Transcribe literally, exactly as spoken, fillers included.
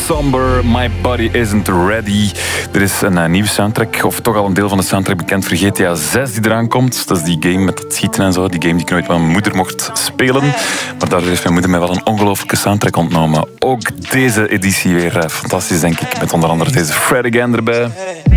Somber, My Body Isn't Ready. Er is een uh, nieuwe soundtrack, of toch al een deel van de soundtrack bekend voor G T A zes die eraan komt. Dat is die game met het schieten en zo. Die game die ik nooit met mijn moeder mocht spelen. Maar daar heeft mijn moeder mij wel een ongelofelijke soundtrack ontnomen. Ook deze editie weer uh, fantastisch, denk ik. Met onder andere deze Fred Again erbij.